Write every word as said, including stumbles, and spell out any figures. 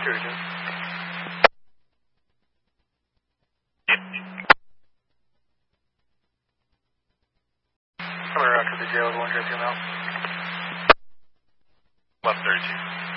Here we go. Coming around to the jail with one zero two now. eleven thirty-two.